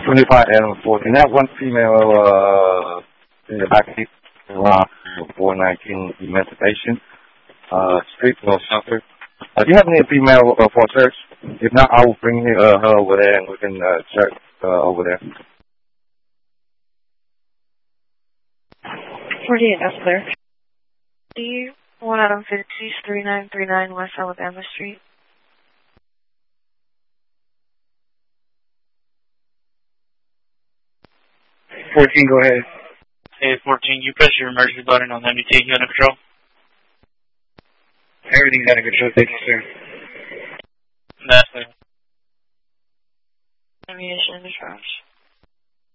25 Adam 14. That one female in the back seat around 419 Emancipation Street, North Southern. Do you have any female for church? If not, I will bring her over there and we can check over there. 48, that's clear. D1 Adam 50, 3939 West Alabama Street. Go ahead. Hey, 14, you press your emergency button on MDT. You under control? Everything's under control. Thank you, sir. That's it. Ammunition discharge.